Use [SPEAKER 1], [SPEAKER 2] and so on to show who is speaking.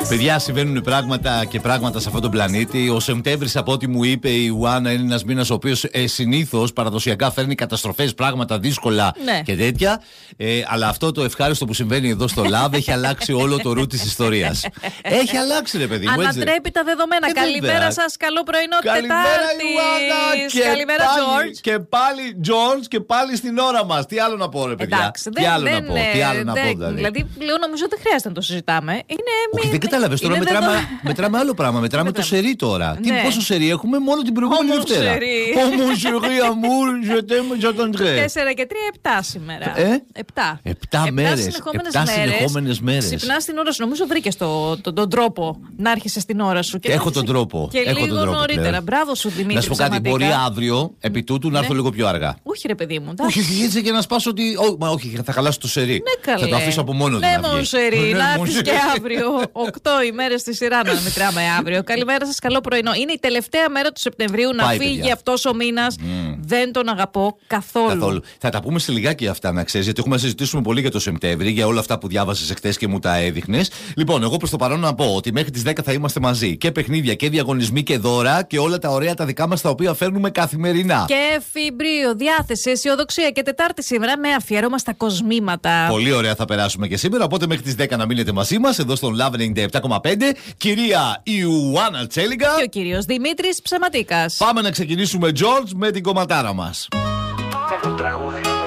[SPEAKER 1] Παιδιά, συμβαίνουν πράγματα και πράγματα σε αυτόν τον πλανήτη. Ο Σεπτέμβρης, από ό,τι μου είπε η Ιουάννα, είναι ένας μήνας ο οποίος συνήθως παραδοσιακά φέρνει καταστροφές, πράγματα δύσκολα και τέτοια. Αλλά αυτό το ευχάριστο που συμβαίνει εδώ στο Love έχει αλλάξει όλο το ρου της ιστορίας. Έχει αλλάξει, ρε παιδί μου.
[SPEAKER 2] Ανατρέπει τα δεδομένα. Καλημέρα σας, καλό πρωινό Τετάρτης. Καλημέρα, George.
[SPEAKER 1] Και πάλι George και πάλι στην ώρα μας. Τι άλλο να πω, ρε παιδιά.
[SPEAKER 2] Εντάξει,
[SPEAKER 1] τι άλλο να πω. Τι άλλο να πω,
[SPEAKER 2] δηλαδή, πλέον νομίζω ότι χρειάζεται να το συζητάμε.
[SPEAKER 1] Όχι, δεν κατάλαβες. Τώρα μετράμε άλλο πράγμα. Μετράμε το σερί τώρα. Πόσο σερί έχουμε, μόνο την προηγούμενη Δευτέρα. Όμω σερί, αμούρ, je
[SPEAKER 2] 4 και 3, 7 σήμερα. 7
[SPEAKER 1] συνεχόμενες μέρες.
[SPEAKER 2] Ξυπνάς την ώρα σου. Νομίζω βρήκες τον τρόπο να άρχισες την ώρα σου.
[SPEAKER 1] Έχω τον τρόπο.
[SPEAKER 2] Και λίγο νωρίτερα. Μπράβο σου, Δημήτρη.
[SPEAKER 1] Να σου πω κάτι. Μπορεί αύριο επί τούτου να έρθω λίγο πιο αργά.
[SPEAKER 2] Όχι, ρε παιδί μου.
[SPEAKER 1] Όχι, έτσι και να σπάσω ότι. Όχι, θα χαλάσω το σερί. Θα το αφήσω από μόνο του.
[SPEAKER 2] Ναι, μόνο σερί. Να έρθεις και αύριο. 8 ημέρες στη σειρά να μετράμε αύριο. Καλημέρα σας, καλό πρωινό. Είναι η τελευταία μέρα του Σεπτεμβρίου να φύγει αυτός ο μήνας. Δεν τον αγαπώ καθόλου.
[SPEAKER 1] Θα τα πούμε σε λιγάκι αυτά, να ξέρεις, γιατί έχουμε να συζητήσουμε πολύ για το Σεπτέμβρη, για όλα αυτά που διάβασες εχθές και μου τα έδειχνες. Λοιπόν, εγώ προς το παρόν να πω ότι μέχρι τις 10 θα είμαστε μαζί. Και παιχνίδια και διαγωνισμοί και δώρα και όλα τα ωραία τα δικά μας τα οποία φέρνουμε καθημερινά.
[SPEAKER 2] Και εφημπρίο, διάθεση, αισιοδοξία και Τετάρτη σήμερα με αφιέρωμα στα κοσμήματα.
[SPEAKER 1] Πολύ ωραία θα περάσουμε και σήμερα. Οπότε μέχρι τις 10 να μείνετε μαζί μας εδώ στον Love 97,5. Κυρία Ιουάννα Τσέλιγκα
[SPEAKER 2] και ο κύριος Δημήτρης Ψεματίκας.
[SPEAKER 1] Πάμε να ξεκινήσουμε, George, με την κομματάρα μας.
[SPEAKER 3] Έχω τραγούδι.